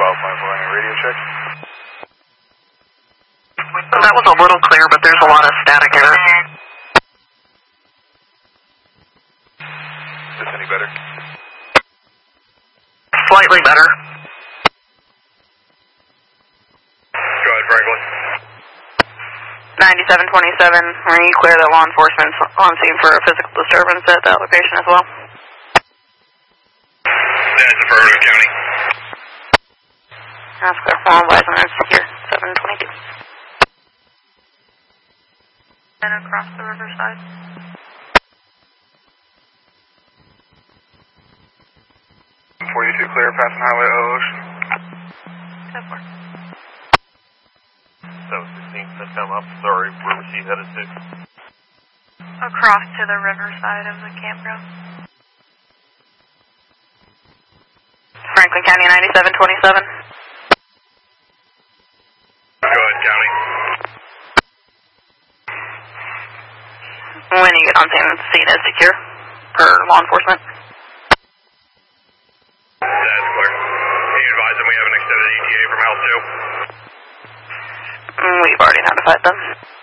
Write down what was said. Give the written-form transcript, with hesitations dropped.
flying a radio check. That was a little clear, but there's a lot of static error. Is this any better? Slightly better. Go ahead, Franklin. 9727, are you clear that law enforcement's on scene for a physical disturbance at that location as well? That's affirmative, County. That's clear. Law enforcement secure. 722. And across the riverside. .42 clear, passing highway Ocean. 10-4. 716, set down up. Sorry, where was he headed to? Across to the riverside of the campground. Franklin County 9727. Go ahead, County. When you get on scene is secure for law enforcement. That's clear. Can you advise them we have an extended ETA from House 2? We've already notified them.